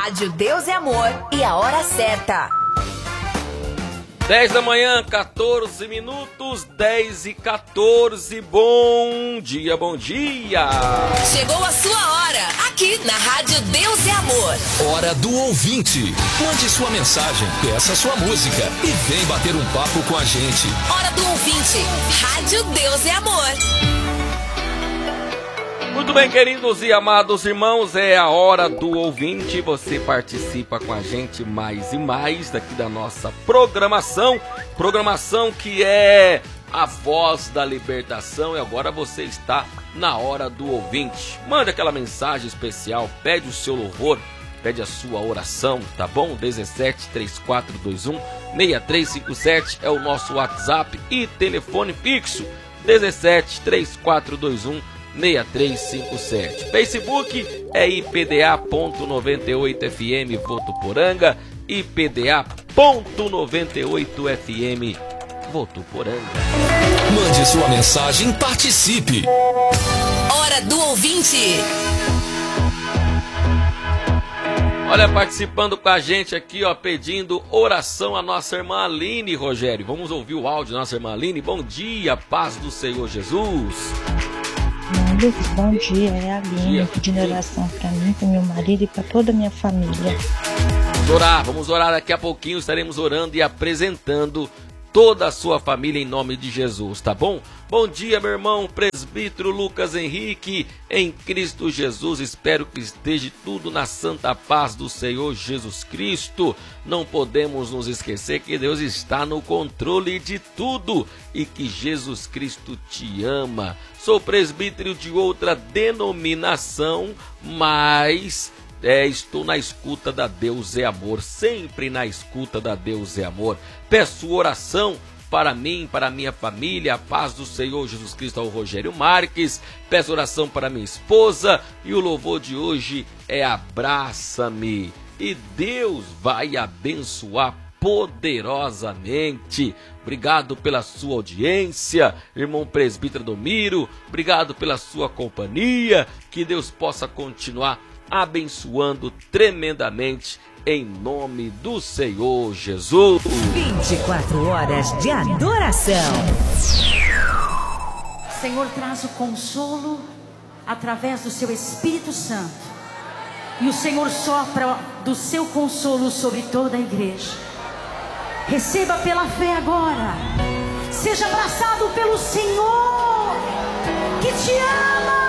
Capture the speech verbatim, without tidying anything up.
Rádio Deus é Amor e a hora certa. dez da manhã, quatorze minutos, dez e quatorze. Bom dia, bom dia. Chegou a sua hora, aqui na Rádio Deus é Amor. Hora do ouvinte. Mande sua mensagem, peça sua música e vem bater um papo com a gente. Hora do ouvinte, Rádio Deus é Amor. Muito bem, queridos e amados irmãos, é a hora do ouvinte. Você participa com a gente mais e mais daqui da nossa programação. Programação que é a voz da libertação. E agora você está na hora do ouvinte. Mande aquela mensagem especial, pede o seu louvor, pede a sua oração, tá bom? dezessete, trinta e quatro, vinte e um, sessenta e três cinquenta e sete é o nosso WhatsApp e telefone fixo. dezessete, trinta e quatro, vinte e um, sessenta e três cinquenta e sete. Facebook é I P D A ponto noventa e oito F M Votuporanga, I P D A ponto noventa e oito F M Votuporanga. Mande sua mensagem, participe. Hora do ouvinte. Olha, participando com a gente aqui, ó, pedindo oração a nossa irmã Aline, Rogério. Vamos ouvir o áudio da nossa irmã Aline. Bom dia, paz do Senhor Jesus. Bom dia, é a Aline pedindo oração para mim, para meu marido e para toda a minha família. Vamos orar, vamos orar daqui a pouquinho, estaremos orando e apresentando toda a sua família em nome de Jesus, tá bom? Bom dia, meu irmão presbítero Lucas Henrique, em Cristo Jesus, espero que esteja tudo na santa paz do Senhor Jesus Cristo. Não podemos nos esquecer que Deus está no controle de tudo e que Jesus Cristo te ama. Sou presbítero de outra denominação, mas é, estou na escuta da Deus é Amor, sempre na escuta da Deus é Amor. Peço oração para mim, para a minha família, a paz do Senhor Jesus Cristo ao Rogério Marques. Peço oração para minha esposa e o louvor de hoje é Abraça-me. E Deus vai abençoar poderosamente. Obrigado pela sua audiência, irmão presbítero Domiro. Obrigado pela sua companhia. Que Deus possa continuar abençoando tremendamente em nome do Senhor Jesus. vinte e quatro horas de adoração. O Senhor traz o consolo através do seu Espírito Santo. E o Senhor sopra do seu consolo sobre toda a igreja. Receba pela fé agora. Seja abraçado pelo Senhor, que te ama.